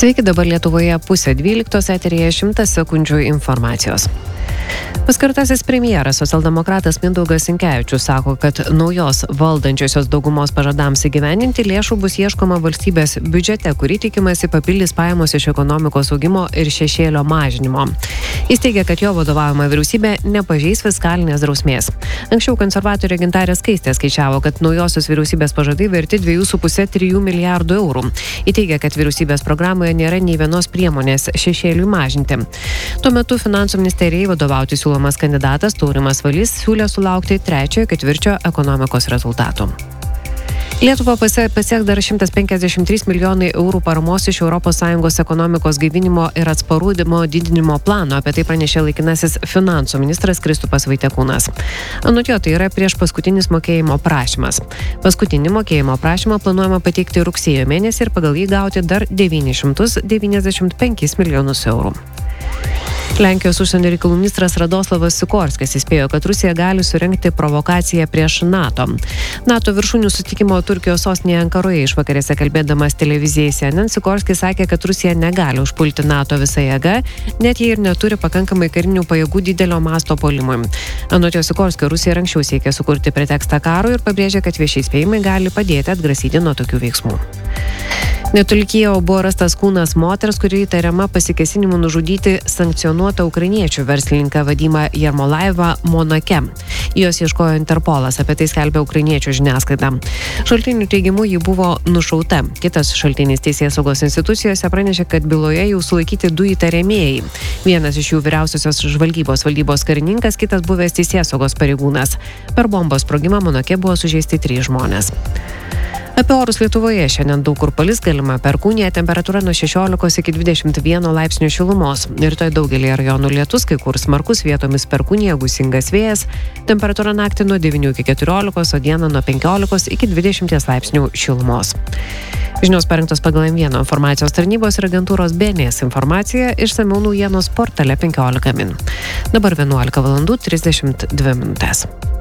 Sveiki, dabar Lietuvoje 11:30 eteryje 100 sekundžių informacijos. Paskirtasis premjeras socialdemokratas Mindaugas Sinkevičius sako, kad naujos valdančiosios daugumos pažadams įgyvendinti lėšų bus ieškoma valstybės biudžete, kurį tikimasi papildys pajamos iš ekonomikos augimo ir šešėlio mažinimo. Jis teigia, kad jo vadovaujama vyriausybė nepažeis fiskalinės drausmės. Anksčiau konservatorė Gintarė Skaistė skaičiavo, kad naujosios vyriausybės pažadai verti 2,5–3 milijardų eurų. Ji teigia, kad vyriausybės programoje nėra nei vienos priemonės šešėliui mažinti. Tuo metu finansų ministerijai vadovauti siūlomas kandidatas Taurimas Valys siūlė sulaukti 3–4 ekonomikos rezultatų. Lietuvą pasieks dar 153 milijonai eurų paramos iš ES ekonomikos gaivinimo ir atsparumo didinimo plano. Apie tai pranešė laikinasis finansų ministras Kristupas Vaitekūnas. Anot jo, tai yra prieš paskutinis mokėjimo prašymas. Paskutinį mokėjimo prašymą planuojama pateikti rugsėjo mėnesį ir pagal jį gauti dar 995 milijonus eurų. Lenkijos užsienio reikalų ministras Radoslavas Sikorskis įspėjo, kad Rusija gali surengti provokaciją prieš NATO. NATO viršūnių susitikimo Turkijos sostinėje Ankaroje išvakarėse kalbėdamas televizijai CNN, Sikorskis sakė, kad Rusija negali užpulti NATO visą jėgą, net jei ir neturi pakankamai karinių pajėgų didelio masto puolimui. Anot jo Sikorskio, Rusija ir anksčiau siekė sukurti pretekstą karui ir pabrėžė, kad viešiai įspėjimai gali padėti atgrasyti nuo tokių veiksmų. Netoli Kijevo buvo rastas kūnas moters, kuri įtariama pasikėsinimu nužudyti sankcionuotą ukrainiečių verslininką Vadimą Jermolaivą Monake. Jos ieškojo Interpolas, apie tai skelbė ukrainiečių žiniasklaida. Šaltinių teigimu ji buvo nušauta. Kitas šaltinis teisėsaugos institucijose pranešė, kad byloje jau sulaikyti 2 įtariamieji. Vienas iš jų vyriausiosios žvalgybos valdybos karininkas, kitas buvęs teisėsaugos pareigūnas. Per bombos sprogimą Monake buvo sužeisti 3 žmonės. Apie orus Lietuvoje šiandien daug kur palis, galima perkūnija, temperatūra nuo 16 iki 21 laipsnių šilumos. Rytoj daugelį rajonų lietus, kai kur smarkus, vietomis perkūnija, gūsingas vėjas. Temperatūra naktį nuo 9 iki 14, o dieną nuo 15 iki 20 laipsnių šilumos. Žinios parengtos pagal M1 informacijos tarnybos ir agentūros BNS informacija, išsamiau naujienos portale 15 min. Dabar 11:32 min.